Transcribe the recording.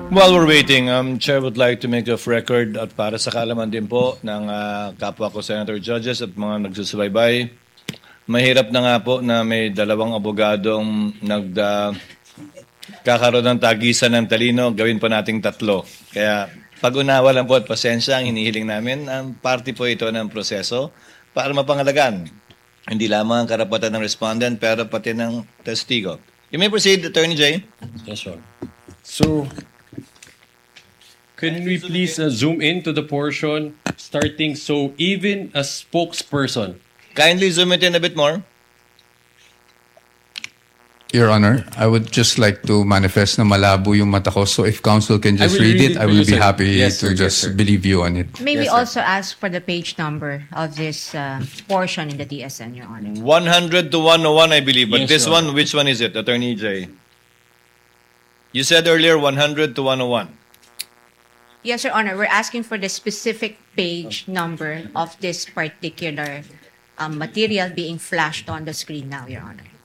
While we're waiting, Chair would like to make a record at para sa kaalaman din po ng kapwa ko Senator Judges at mga nagsusubaybay. Mahirap na nga po na may dalawang abogadong kakaroon ng tagisan ng talino, gawin pa nating tatlo. Kaya pag-unawa lang po at pasensya ang hinihiling namin. Ang party po ito ng proseso para mapangalagaan. Hindi lamang ang karapatan ng respondent pero pati ng testigo. You may proceed, Attorney Jay. Yes, sir. So, can we please zoom into the portion starting so even a spokesperson. Kindly zoom it in a bit more. Your Honor, I would just like to manifest na malabo yung mata ko. So if counsel can just read it, I will be happy to just believe you on it. May we also ask for the page number of this portion in the DSN, Your Honor? 100 to 101, I believe. But Yes, this Your one, which one is it, Attorney Jay? You said earlier 100 to 101. Yes, Your Honor. We're asking for the specific page number of this particular material being flashed on the screen now, Your Honor.